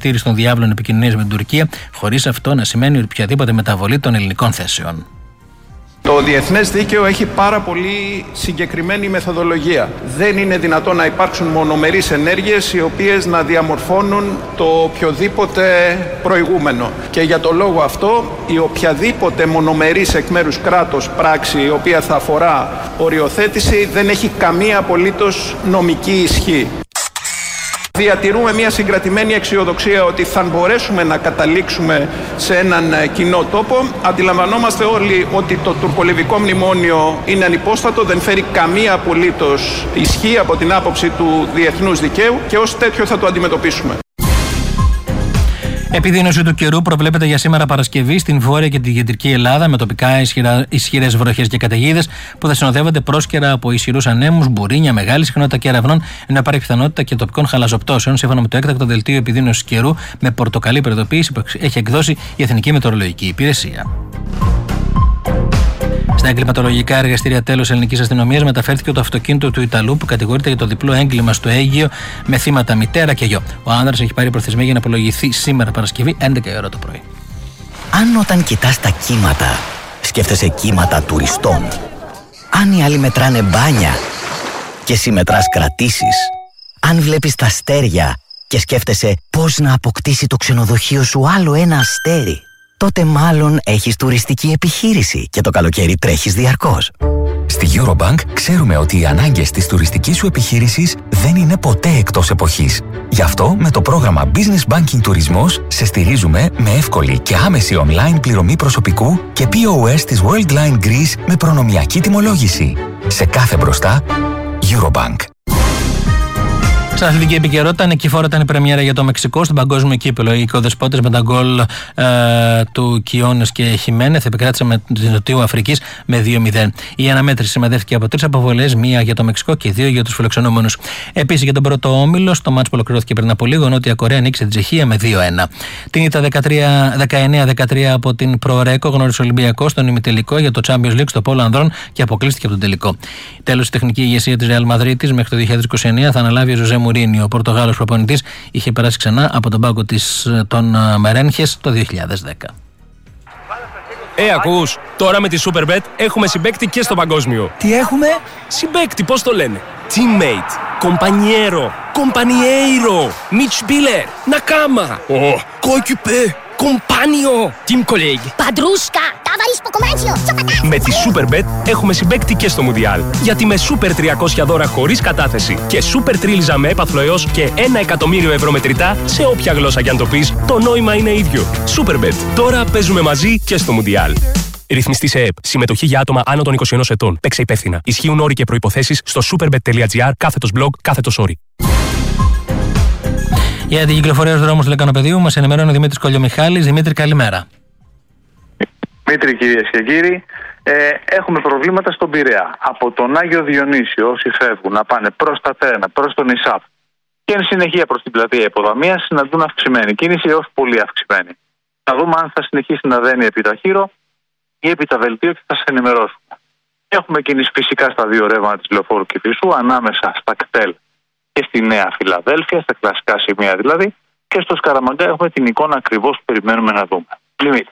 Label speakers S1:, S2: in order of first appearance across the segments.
S1: επιτήρηση των διάβλων επικοινωνίας με την Τουρκία, χωρίς αυτό να σημαίνει οποιαδήποτε μεταβολή των ελληνικών θέσεων.
S2: Το διεθνές δίκαιο έχει πάρα πολύ συγκεκριμένη μεθοδολογία. Δεν είναι δυνατόν να υπάρξουν μονομερείς ενέργειες οι οποίες να διαμορφώνουν το οποιοδήποτε προηγούμενο. Και για το λόγο αυτό η οποιαδήποτε μονομερής εκ μέρους κράτος πράξη η οποία θα αφορά οριοθέτηση δεν έχει καμία απολύτως νομική ισχύ. Διατηρούμε μια συγκρατημένη αισιοδοξία ότι θα μπορέσουμε να καταλήξουμε σε έναν κοινό τόπο. Αντιλαμβανόμαστε όλοι ότι το τουρκολιβικό μνημόνιο είναι ανυπόστατο, δεν φέρει καμία απολύτως ισχύ από την άποψη του διεθνούς δικαίου και ως τέτοιο θα το αντιμετωπίσουμε.
S1: Επιδείνωση του καιρού προβλέπεται για σήμερα Παρασκευή στην βόρεια και την κεντρική Ελλάδα με τοπικά ισχυρές βροχές και καταιγίδες που θα συνοδεύονται πρόσκαιρα από ισχυρούς ανέμους, μπουρίνια, μεγάλη συχνότητα κεραυνών, ενώ υπάρχει πιθανότητα και τοπικών χαλαζοπτώσεων σύμφωνα με το έκτακτο δελτίο επιδείνωσης καιρού με πορτοκαλί προειδοποίηση που έχει εκδώσει η Εθνική Μετεωρολογική Υπηρεσία. Στα εγκληματολογικά εργαστήρια τέλος ελληνικής αστυνομίας μεταφέρθηκε το αυτοκίνητο του Ιταλού που κατηγορείται για το διπλό έγκλημα στο Αίγυο με θύματα μητέρα και γιο. Ο άνδρας έχει πάρει προθεσμία για να απολογηθεί σήμερα Παρασκευή 11 η ώρα το πρωί.
S3: Αν όταν κοιτάς τα κύματα σκέφτεσαι κύματα τουριστών, αν οι άλλοι μετράνε μπάνια και εσύ μετράς κρατήσεις, αν βλέπεις τα αστέρια και σκέφτεσαι πώς να αποκτήσει το ξενοδοχείο σου άλλο ένα αστέρι, τότε μάλλον έχεις τουριστική επιχείρηση και το καλοκαίρι τρέχεις διαρκώς.
S4: Στη Eurobank ξέρουμε ότι οι ανάγκες της τουριστικής σου επιχείρησης δεν είναι ποτέ εκτός εποχής. Γι' αυτό με το πρόγραμμα Business Banking Τουρισμός σε στηρίζουμε με εύκολη και άμεση online πληρωμή προσωπικού και POS της Worldline Greece με προνομιακή τιμολόγηση. Σε κάθε μπροστά, Eurobank.
S1: Στην αθλητική επικαιρότητα, νικηφόρα ήταν η πρεμιέρα για το Μεξικό στον παγκόσμιο κύπελλο. Οι οικοδεσπότες με τα γκολ του Κιόνες και Χιμένεθ επικράτησαν με την Νοτιού Αφρικής με 2-0. Η αναμέτρηση συμμετέχθηκε από 3 αποβολές, 1 για το Μεξικό και 2 για τους φιλοξενούμενους. Επίσης για τον πρώτο όμιλο, στο μάτς που ολοκληρώθηκε πριν από λίγο, Νότια Κορέα νίκησε την Τσεχία με 2-1. Την ήττα 19-13 από την Προορέκο γνώρισε ο Ολυμπιακός στον ημιτελικό για το Champions League στο Πόλο Ανδρών και αποκλείστηκε από τον τελικό. Τέλος, η τεχνική ηγεσία της Ρεάλ Μαδρίτης μέχρι το 2029 θα αναλάβει ο Ζωζέ Μουρίνιο. Ο Πορτογάλος προπονητής είχε περάσει ξανά από τον πάγκο των Μερένχες το 2010.
S5: Ακούς, τώρα με τη Superbet έχουμε συμπαίκτη και στο παγκόσμιο.
S6: Τι έχουμε?
S5: Συμπαίκτη, πώς το λένε? Teammate, compañero, compañeiro, Mitspieler, Nakama, coéquipier, compagno, team colleague.
S7: Padrusca, ταβαρίς ποκομάντσιο,
S5: με τη Superbet έχουμε συμπαίκτη και στο Μουντιάλ. Γιατί με Super 300 δώρα χωρίς κατάθεση και Super Τρίλιζα με έπαθλο έως και 1 εκατομμύριο ευρώ μετρητά σε όποια γλώσσα κι αν το πεις, το νόημα είναι ίδιο. Superbet. Τώρα παίζουμε μαζί και στο Μουντιάλ. Ρυθμιστή σε ΕΠ. Συμμετοχή για άτομα άνω των 21 ετών. Παίξε υπεύθυνα. Ισχύουν όροι και προϋποθέσεις στο superbet.gr/blog/όροι.
S1: Για την κυκλοφορία στους δρόμους του Λεκανοπεδίου μας ενημερώνει ο Δημήτρης Κολιομιχάλης. Δημήτρη, καλημέρα.
S8: Δημήτρη, κυρίες και κύριοι, έχουμε προβλήματα στον Πειραιά. Από τον Άγιο Διονύσιο, όσοι φεύγουν να πάνε προς τα Τέρνα, προς τον Ισάπ και εν συνεχεία προς την πλατεία Υποδαμίας, συναντούν αυξημένη κίνηση έως πολύ αυξημένη. Θα δούμε αν θα συνεχίσει να δένει επί τα χείρο ή επί τα βελτίο και θα σας ενημερώσουμε. Έχουμε κίνηση φυσικά στα 2 ρεύματα της Λεωφόρου Κηφισού, ανάμεσα στα κτέλ και στη Νέα Φιλαδέλφια, στα κλασικά σημεία δηλαδή, και στο Σκαραμαγκά έχουμε την εικόνα ακριβώς που περιμένουμε να δούμε. Δημήτρη.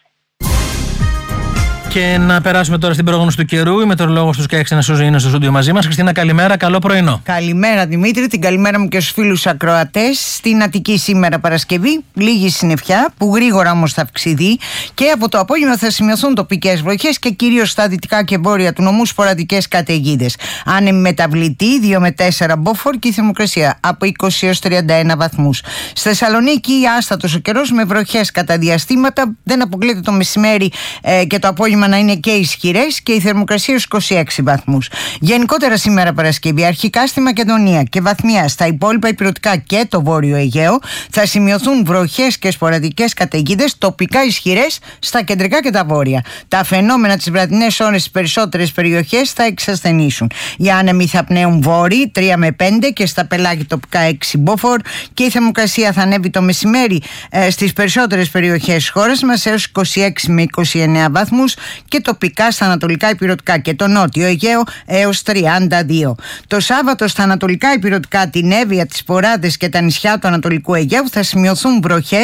S1: Και να περάσουμε τώρα στην πρόγνωση του καιρού. Η μετεωρολόγος του Sky Xena είναι στο στούντιο μαζί μας. Χριστίνα, καλημέρα, καλό πρωινό.
S6: Καλημέρα Δημήτρη, την καλημέρα μου και στους φίλους ακροατές. Στην Αττική σήμερα Παρασκευή, λίγη συννεφιά που γρήγορα όμως θα αυξηθεί και από το απόγευμα θα σημειωθούν τοπικές βροχές και κυρίως στα δυτικά και βόρεια του νομού σποραδικές καταιγίδες. Άνεμη μεταβλητή 2 με 4 μποφόρ και η θερμοκρασία από 20 έως 31 βαθμούς. Στη Θεσσαλονίκη άστατος ο καιρός με βροχές κατά διαστήματα. Δεν αποκλείεται το μεσημέρι και το απόγευμα να είναι και ισχυρές και η θερμοκρασία στους 26 βαθμούς. Γενικότερα σήμερα Παρασκευή, αρχικά στη Μακεδονία και βαθμιά στα υπόλοιπα ηπειρωτικά και το Βόρειο Αιγαίο, θα σημειωθούν βροχές και σποραδικές καταιγίδες, τοπικά ισχυρές στα κεντρικά και τα βόρεια. Τα φαινόμενα τις βραδινές ώρες στις περισσότερες περιοχές θα εξασθενήσουν. Οι άνεμοι θα πνέουν βόρειοι 3 με 5 και στα πελάγη τοπικά 6 μποφόρ και η θερμοκρασία θα ανέβει το μεσημέρι στις περισσότερες περιοχές της χώρας μας έως 26 με 29 βαθμούς και τοπικά στα ανατολικά ηπειρωτικά και το νότιο Αιγαίο έως 32. Το Σάββατο στα ανατολικά ηπειρωτικά, την Εύβοια, τις Ποράδες και τα νησιά του Ανατολικού Αιγαίου θα σημειωθούν βροχές